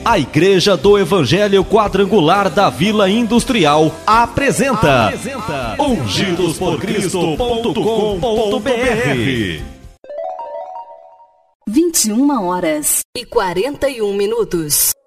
A Igreja do Evangelho Quadrangular da Vila Industrial apresenta ungidosporcristo.com.br. 21h41.